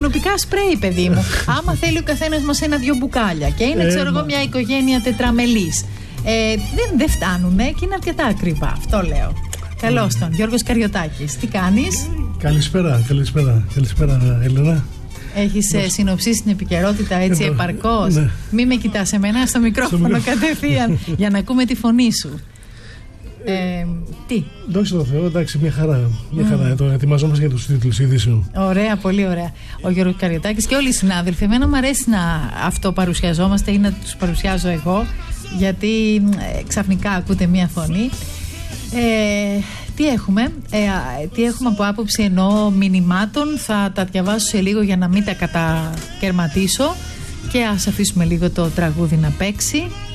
προσωπικά σπρέι, παιδί μου. Άμα θέλει ο καθένας μας ένα-δυο μπουκάλια και είναι, ξέρω εγώ, μια οικογένεια τετραμελής. Δεν φτάνουνε και είναι αρκετά ακριβά. Αυτό λέω. Καλώς τον. Γιώργος Καριωτάκης. Τι κάνεις? Καλησπέρα, Έλενα. Έχεις συνοψίσει την επικαιρότητα έτσι επαρκώς? Ναι. Μη με κοιτάς εμένα στο μικρόφωνο κατευθείαν για να ακούμε τη φωνή σου. Τι? Δόξα τω Θεώ, εντάξει, μια χαρά. Εδώ ετοιμαζόμαστε για τους τίτλους ειδήσεων. Ωραία, πολύ ωραία. Ο Γιώργος Καριωτάκης και όλοι οι συνάδελφοι. Εμένα μου αρέσει να αυτοπαρουσιαζόμαστε ή να τους παρουσιάζω εγώ, γιατί ξαφνικά ακούτε μια φωνή. Τι έχουμε από άποψη ενώ μηνυμάτων, θα τα διαβάσω σε λίγο για να μην τα κατακαιρματίσω και ας αφήσουμε λίγο το τραγούδι να παίξει.